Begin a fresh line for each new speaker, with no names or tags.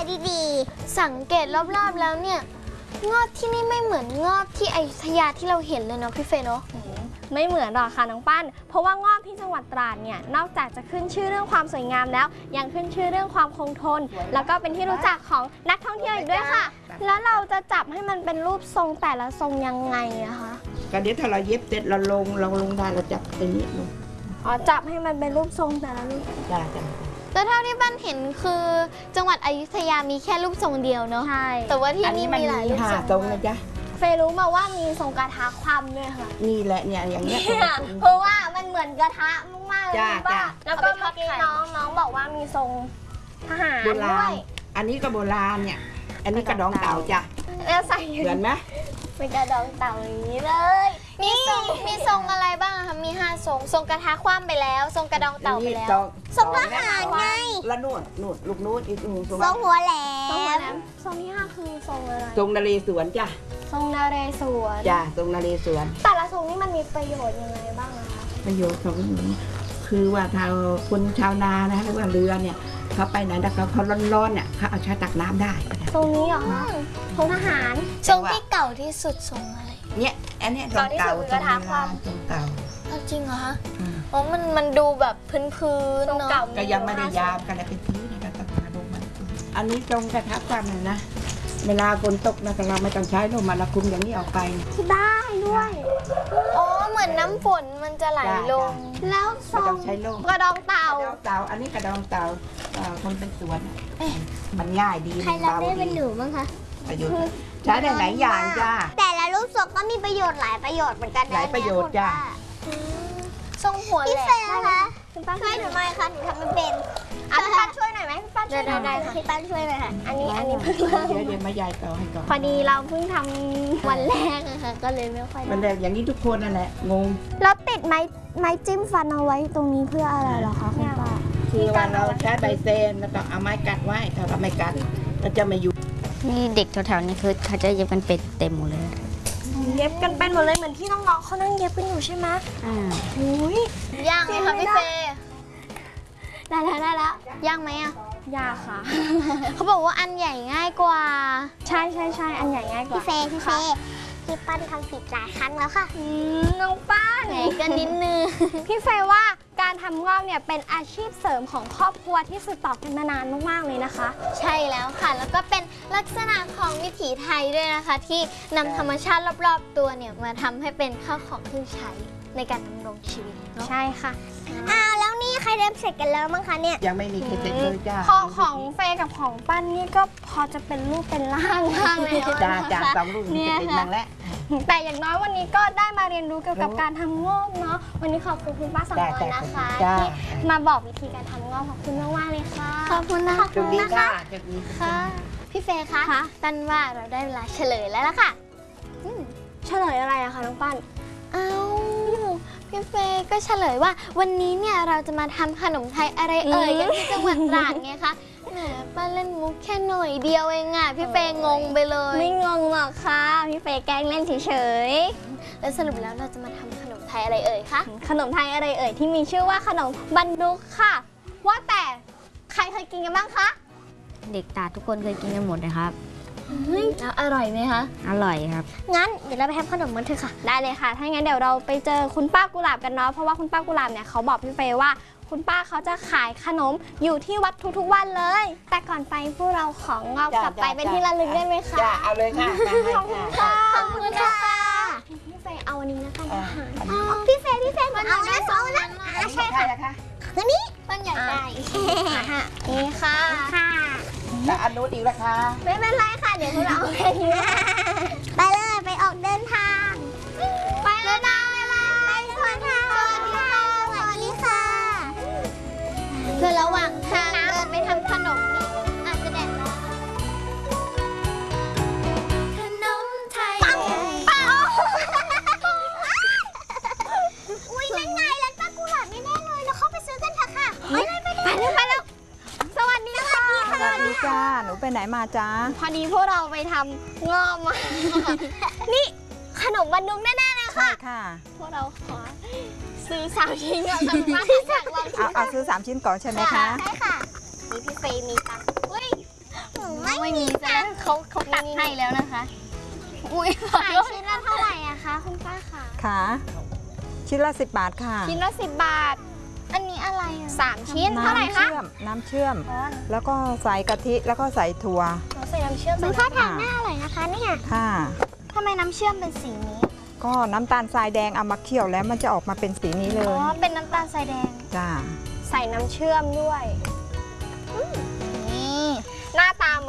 ดีๆสังเกตรอบๆแล้วเนี่ยงอบที่นี่ไม่เหมือนงอบที่อยุธยาที่เราเห็นเลยเนาะพี่เฟย์เนาะ
ไม่เหมือนหรอกค่ะน้องปั้นเพราะว่างอบที่จังหวัดตราดเนี่ยนอกจากจะขึ้นชื่อเรื่องความสวยงามแล้วยังขึ้นชื่อเรื่องความคงทนแล้วก็เป็นที่รู้จักของนักท่องเที่ยวอีกด้วยค่ะแล้วเราจะจับให้มันเป็นรูปทรงแต่ละทรงยังไงอะคะ
ก็เดี๋ยวถ้าเราเย็บเสร็จเราลงได้เราจับตรงนี้ลง
อ๋อจับให้มันเป็นรูปทรงแต่ละรูป
จ้า
แต่เท่าที่บ้านเห็นคือจังหวัดอยุธยามีแค่รูปทรงเดียวเนาะ
ใช่
แต่ว่าที่นี่มีหลายรูปทรง
นะจ๊ะ
เฟย์รู้มาว่ามีทรงกระทะความด้วยค่ะ
นี่แหละเนี่ยอย่างเงี้ย
เพราะว่ามันเหมือนกระทะมากๆเลยป้าแล้วก็เมื่อกี้น้องบอกว่ามีทรงทหารด้วย
อันนี้ก็โบราณเนี่ยอันนี้กระดองเต่าจ้ะ
แล้วใส่
เหมือนไหม
เป็นกระดองเต่าอย่างนี้เลย
มีทรงอะไรบ้างคะมี5ทรงทรงกระทะคว่ำไปแล้วทรงกระดองเต่าไปแล้ว
ทรงทหารไงแล้วนู่นลูกนู้นอีก
ทรงหัวแหลม
ทรงที่5คือทรงอะไร
ทรงนเรศวรจ้ะ
ทรงนเรศวร
จ้ะทรงนเรศวร
แต่ละทรงนี่มันมีประโยชน์ยังไงบ้างคะ
ประโยชน์ของหนูคือว่าคนชาวนานะหรือว่าเรือเนี่ยเขาไปไหนแต่เขาร้อนๆเนี่ยเขาเอาใช้ตักน้ำได้
ทรงนี้เหรอคะทรงทหาร
ทรงที่เก่าที่สุดทรงอะไร
เนี่ยอันนี้ทรงเก่าทรงเก่า
จริงเหรอคะเพราะมันดูแบบพื้น
เนาะ
ก็ยังไม่ได้ยามกันเลยเป็นพื้นนะครับตักน้ำมันอันนี้ทรงกระทะความเลยนะเวลาฝนตกนะเราไม่ต้องใช้ลมมาละคุมอย่างนี้ออกไป
ได้ด้วย
อ๋อเหมือนน้ำฝนมันจะไหลลง
แล้วทรงกระดองเต่า
อันนี้กระดองเต่าคนเป็นสวนมันง่ายดี
ใครรับได้เป็นหนูบ้างคะ
ประโยชน์ใช้ได้หลายอย่างจ้า
แต่ละรูปทรงก็มีประโยชน์หลายประโยชน์เหมือนกันนะ
หลายประโยชน์จ้า
ทรงหัวแหลมพี่เฟย์นะคะช่วยหนูหน่อยค่ะหนูทำไม่เป็น
พี่ป้าช่วยหน่อยไหมพี่ป้าช่วย
ได้ค่ะพี่ป้าช่วยหน่อยค่ะ
อันนี้เพิ่ง
เดี๋ยวมายายต่อให้ก่อน
พอดีเราเพิ่งทำวันแรกนะคะก็เลยไม่ค่อย
วันแรกอย่างนี้ทุกคนนั่นแหละงง
แล้วติดไม้จิ้มฟันเอาไว้ตรงนี้เพื่ออะไรเหรอคะคุณป้า
คือว่าเราใช้ใบเซนแล้วก็เอาไม้กัดไว้ถ้าเราไม่กัดเราจะไม่อยู่
นี่เด็กแถวๆนี้คือเขาจะเย็บกันเป็นเต็มหมดเลย
เย็บกันเป็นหมดเลยเหมือนที่น้องๆเขานั่งเย็บกันอยู่ใช่ไหมอุ้ย
ย่างไหมคะพี่เฟย์ได้แล้วย่างไหมอ่ะ
ยากค่ะ
เขาบอกว่าอันใหญ่ง่ายกว่า
ใช่อันใหญ่ง่ายกว่า
พี่เฟย์พี่ปั้นทำผิดหลายครั้งแล้วค่ะ
น้องป้าน
ไหนกันนิดนึง
พี่เฟย์ว่าการทำงอกเนี่ยเป็นอาชีพเสริมของครอบครัวที่สืบต่อกันมานานมากๆเลยนะคะ
ใช่แล้วค่ะแล้วก็เป็นลักษณะของวิถีไทยด้วยนะคะที่นำธรรมชาติรอบๆตัวเนี่ยมาทำให้เป็นข้าวของเครื่องใช้ในการดำรงชีวิต
ใช่ค่ะ
แล้วนี่ใครเริ่มเสร็จกันแล้วมั้งคะเนี่ย
ยังไม่มีใครเสร็จเลยจ้า
ของเฟย์กับของปั้นนี่ก็พอจะเป็นรูปเป็นร่างบ้างแล้ว
จ้าสองรูปเนี่ยค่ะ
แต่อย่างน้อยวันนี้ก็ได้มาเรียนรู้เกี่ยวกับการทำงอกเนาะวันนี้ขอบคุณคุณป้าสมรนะคะที่มาบอกวิธีการทำงอกขอบคุณมากๆเลยค่ะ
ขอบคุณนะคะ
ค่ะ
พี่เฟย์คะตั้นว่าเราได้เวลาเฉลยแล้วล่ะค่ะ
เฉลยอะไรอะคะน้องปั้น
พี่เฟย์ก็เฉลยว่าวันนี้เนี่ยเราจะมาทำขนมไทยอะไรเอ่ยกันที่จังหวัดตราดไงคะแหมป้าเล่นมุกแค่หน่อยเดียวเองอะพี่เฟย์งงไปเลย
ไม่งงหรอกค่ะพี่เฟย์แกล้งเล่นเฉย
ๆแล้วสรุปแล้วเราจะมาทำขนมไทยอะไรเอ่ยคะ
ขนมไทยอะไรเอ่ยที่มีชื่อว่าขนมบันดุกค่ะว่าแต่ใครเคยกินกันบ้างคะ
เด็กตาทุกคนเคยกินกันหมดนะครับ
แล้วอร่อยไหมคะ
อร่อยครับ
งั้นเดี๋ยวเราไปทำขนมกันเถอะค่ะ
ได้เลยค่ะถ้างั้นเดี๋ยวเราไปเจอคุณป้ากุหลาบกันเนาะเพราะว่าคุณป้ากุหลาบเนี่ยเขาบอกพี่เฟย์ว่าคุณป้าเขาจะขายขนมอยู่ที่วัดทุกๆวันเลยแต่ก่อนไปพวกเราของงอกกลับไปเป็นที่ระลึกได้ไหมคะ
จ้าเอาเลยค่ะ
ขอบคุณค่ะ
ขอบคุณค่ะ
พี่เฟย์เอาวันนี้นะคะ
พี่เฟย์มันเอาได้สองนะ
ใช่ค่ะ
อันนี้มันใหญ่ได้
นี่ค่ะ
แล้วอันนู้นอีกราคา
ไม่เป็นไรค่ะเดี๋ยวพวกเรา
ไปเลยไปออกเดินทางไปเลยนะไปสวัสดีค่ะเพื่อระหว่างทางเดินไปทำขนมอาจจะแดดร้อนขนมไทยอุ้ยนั่นไงร้านป้ากุหลาบแน่ๆเลยเราเข้าไปซื้อกันเถอะค่ะไปแล้วสวัสดีค่ะ
สวัสดีจ้าหนูไปไหนมาจ้า
พอดีพวกเราไปทำงอมมานี่ขนมบันดุงแน่ๆเลยค่ะ
ใช่ค่ะ
พวกเราขอซื้อ3 ชิ้นก่อนค่ะป้าอยากลอง
เอาซื้อ3 ชิ้นก่อนใช่ไหมคะ
ใช่ค่ะ
นี่พี่เฟย์มีตังค์
อุ้ย
ไม่มีซะแล้วเขาตัดให้แล้วนะคะ อุ้ยขอ
ขาย
โทษ
ชิ้นละเท่าไหร่อะคะคุณป้าคะ
ค่ะชิ้นละ10 บาทค่ะ
ชิ้นละ10 บาท
อันนี้อะไรอะ
3 ชิ้นเท่าไหร่คะ
น้ำเชื่อม
อ๋อ
แล้วก็ใส่กะทิแล้วก็ใส่ถั่ว
เราใส่น้ำเชื่อม
มัน
ใส่
ท่าทางน่าอร่อยนะคะเนี่ย
ค่ะ
ทำไมน้ำเชื่อมเป็นสีนี้
ก็น้ำตาลทรายแดงเอามาเคี่ยวแล้วมันจะออกมาเป็นสีนี้เล
อ๋อ
ย
เป็นน้ำตาลทรายแดง
จ้า
ใส่น้ำเชื่อมด้วยนี่หน้าตา